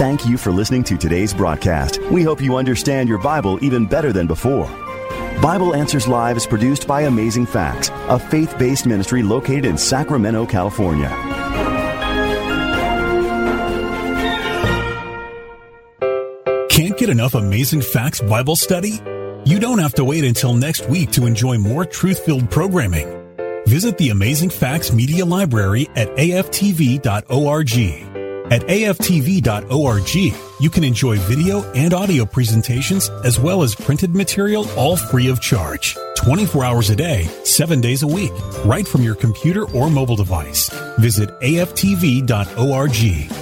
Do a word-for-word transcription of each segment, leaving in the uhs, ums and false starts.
Thank you for listening to today's broadcast. We hope you understand your Bible even better than before. Bible Answers Live is produced by Amazing Facts, a faith-based ministry located in Sacramento, California. Can't get enough Amazing Facts Bible study? You don't have to wait until next week to enjoy more truth-filled programming. Visit the Amazing Facts Media Library at A F T V dot org. At A F T V dot org, you can enjoy video and audio presentations as well as printed material, all free of charge. twenty-four hours a day, seven days a week, right from your computer or mobile device. Visit A F T V dot org.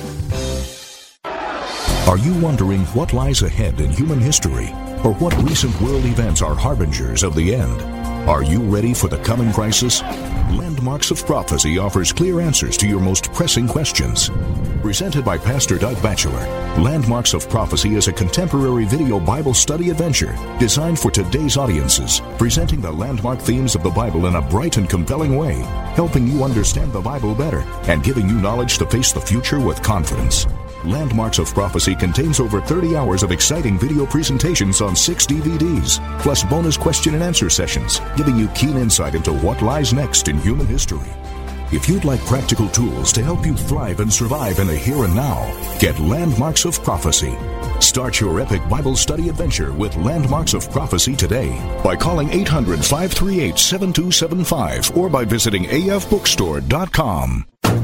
Are you wondering what lies ahead in human history, or what recent world events are harbingers of the end? Are you ready for the coming crisis? Landmarks of Prophecy offers clear answers to your most pressing questions. Presented by Pastor Doug Batchelor, Landmarks of Prophecy is a contemporary video Bible study adventure designed for today's audiences, presenting the landmark themes of the Bible in a bright and compelling way, helping you understand the Bible better and giving you knowledge to face the future with confidence. Landmarks of Prophecy contains over thirty hours of exciting video presentations on six D V Ds, plus bonus question and answer sessions, giving you keen insight into what lies next in human history. If you'd like practical tools to help you thrive and survive in the here and now, get Landmarks of Prophecy. Start your epic Bible study adventure with Landmarks of Prophecy today by calling eight hundred, five three eight, seven two seven five or by visiting A F bookstore dot com.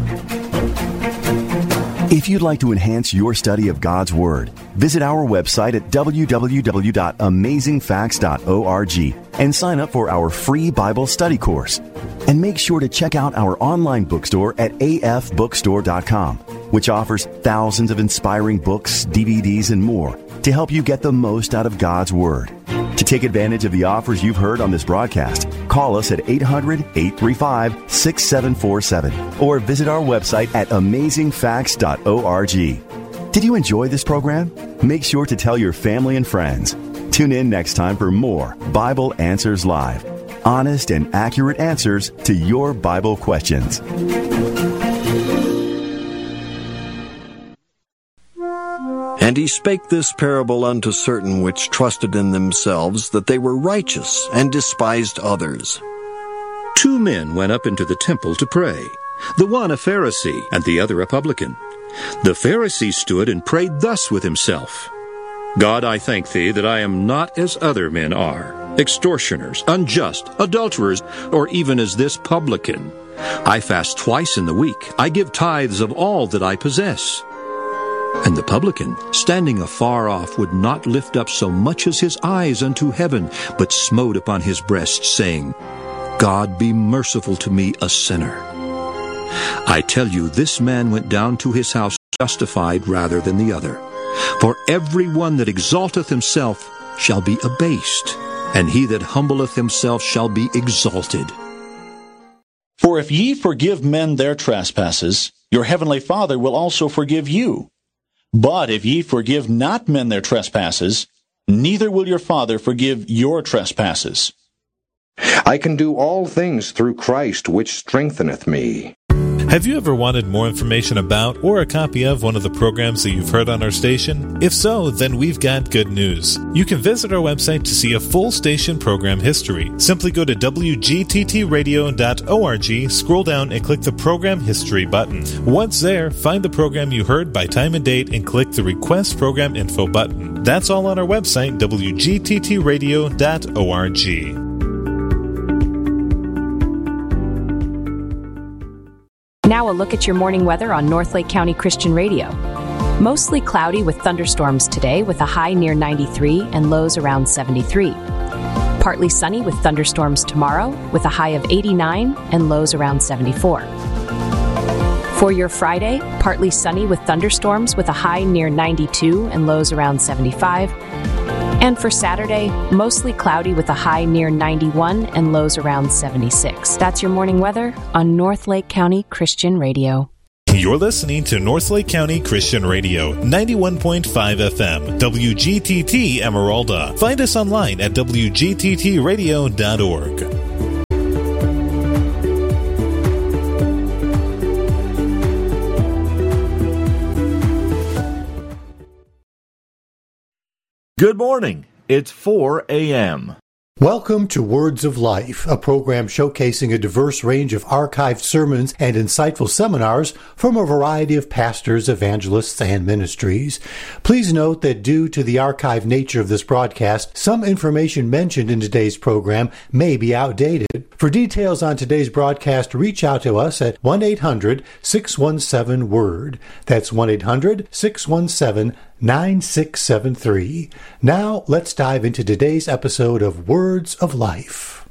If you'd like to enhance your study of God's Word, visit our website at w w w dot amazing facts dot org and sign up for our free Bible study course. And make sure to check out our online bookstore at A F bookstore dot com, which offers thousands of inspiring books, D V Ds, and more to help you get the most out of God's Word. To take advantage of the offers you've heard on this broadcast, call us at eight hundred, eight three five, six seven four seven or visit our website at amazing facts dot org. Did you enjoy this program? Make sure to tell your family and friends. Tune in next time for more Bible Answers Live. Honest and accurate answers to your Bible questions. And he spake this parable unto certain which trusted in themselves that they were righteous, and despised others. Two men went up into the temple to pray, the one a Pharisee, and the other a publican. The Pharisee stood and prayed thus with himself, God, I thank thee that I am not as other men are, extortioners, unjust, adulterers, or even as this publican. I fast twice in the week. I give tithes of all that I possess. And the publican, standing afar off, would not lift up so much as his eyes unto heaven, but smote upon his breast, saying, God, be merciful to me, a sinner. I tell you, this man went down to his house justified rather than the other. For every one that exalteth himself shall be abased, and he that humbleth himself shall be exalted. For if ye forgive men their trespasses, your heavenly Father will also forgive you. But if ye forgive not men their trespasses, neither will your Father forgive your trespasses. I can do all things through Christ which strengtheneth me. Have you ever wanted more information about or a copy of one of the programs that you've heard on our station? If so, then we've got good news. You can visit our website to see a full station program history. Simply go to w g t t radio dot org, scroll down and click the Program History button. Once there, find the program you heard by time and date and click the Request Program Info button. That's all on our website, w g t t radio dot org. Now a look at your morning weather on Northlake County Christian Radio. Mostly cloudy with thunderstorms today with a high near ninety-three and lows around seventy-three. Partly sunny with thunderstorms tomorrow with a high of eighty-nine and lows around seventy-four. For your Friday, partly sunny with thunderstorms with a high near ninety-two and lows around seventy-five. And for Saturday, mostly cloudy with a high near ninety-one and lows around seventy-six. That's your morning weather on Northlake County Christian Radio. You're listening to Northlake County Christian Radio, ninety-one point five F M, W G T T Emeralda. Find us online at w g t t radio dot org. Good morning. It's four a.m. Welcome to Words of Life, a program showcasing a diverse range of archived sermons and insightful seminars from a variety of pastors, evangelists, and ministries. Please note that due to the archived nature of this broadcast, some information mentioned in today's program may be outdated. For details on today's broadcast, reach out to us at one eight hundred six one seven word. That's one eight hundred six one seven nine six seven three. Now, let's dive into today's episode of Words of Life.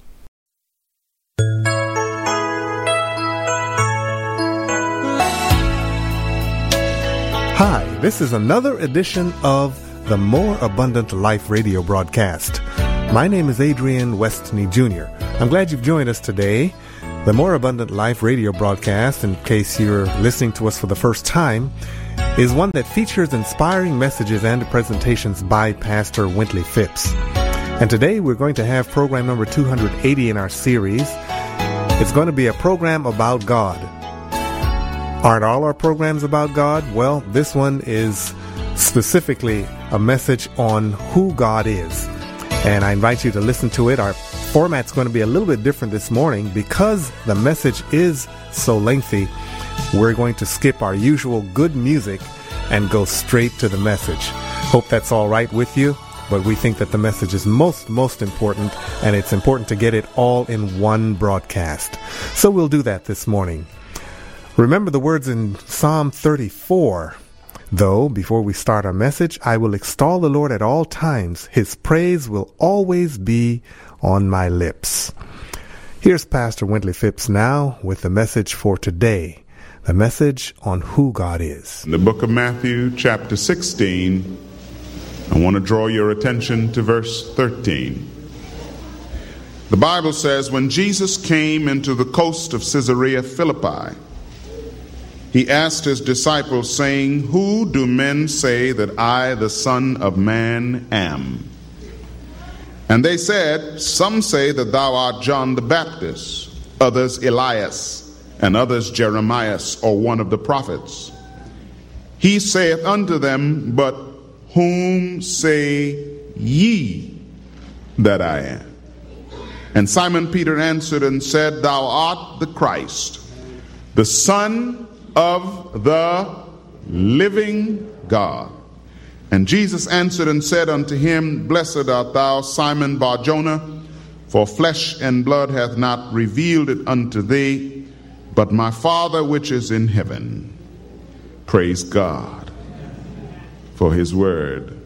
Hi, this is another edition of the More Abundant Life radio broadcast. My name is Adrian Westney Junior I'm glad you've joined us today. The More Abundant Life radio broadcast, in case you're listening to us for the first time, is one that features inspiring messages and presentations by Pastor Wintley Phipps. And today we're going to have program number two hundred eighty in our series. It's going to be a program about God. Aren't all our programs about God? Well, this one is specifically a message on who God is. And I invite you to listen to it. Our format's going to be a little bit different this morning because the message is so lengthy. We're going to skip our usual good music and go straight to the message. Hope that's all right with you, but we think that the message is most, most important, and it's important to get it all in one broadcast. So we'll do that this morning. Remember the words in Psalm thirty-four. Though, before we start our message, I will extol the Lord at all times. His praise will always be on my lips. Here's Pastor Wintley Phipps now with the message for today. The message on who God is. In the book of Matthew, chapter sixteen, I want to draw your attention to verse thirteen. The Bible says, when Jesus came into the coast of Caesarea Philippi, he asked his disciples, saying, who do men say that I, the Son of Man, am? And they said, some say that thou art John the Baptist, others Elias, and others Jeremias, or one of the prophets. He saith unto them, but whom say ye that I am? And Simon Peter answered and said, thou art the Christ, the Son of the living God. And Jesus answered and said unto him, blessed art thou, Simon Bar-Jonah, for flesh and blood hath not revealed it unto thee, but my Father which is in heaven. Praise God for his word.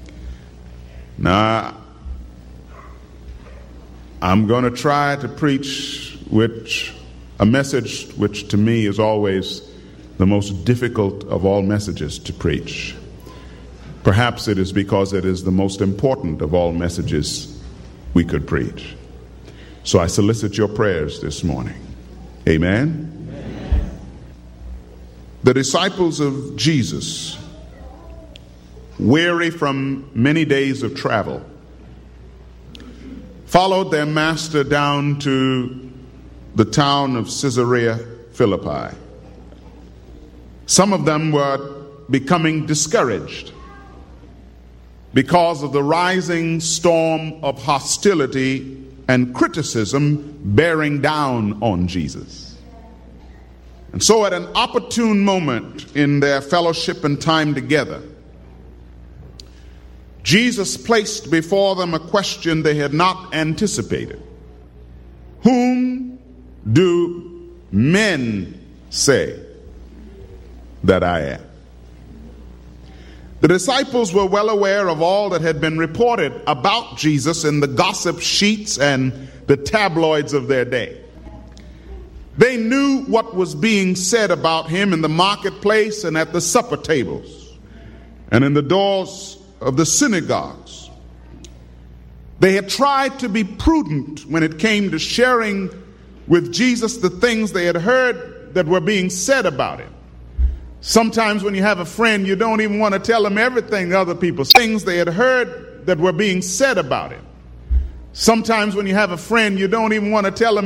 Now, I'm going to try to preach which a message which to me is always the most difficult of all messages to preach. Perhaps it is because it is the most important of all messages we could preach. So I solicit your prayers this morning. Amen? Amen. The disciples of Jesus, weary from many days of travel, followed their master down to the town of Caesarea Philippi. Some of them were becoming discouraged because of the rising storm of hostility and criticism bearing down on Jesus. And so at an opportune moment in their fellowship and time together, Jesus placed before them a question they had not anticipated. Whom do men say that I am? The disciples were well aware of all that had been reported about Jesus in the gossip sheets and the tabloids of their day. They knew what was being said about him in the marketplace and at the supper tables and in the doors of the synagogues. They had tried to be prudent when it came to sharing with Jesus the things they had heard that were being said about him. Sometimes when you have a friend, you don't even want to tell them everything other people say, things they had heard that were being said about him. Sometimes when you have a friend, you don't even want to tell them